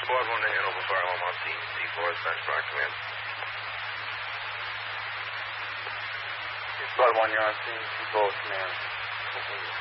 Squad 1 to Hanover Fire Alarm on scene. C4 is Benchmark Command. Squad 1, you're on scene. C4 Command.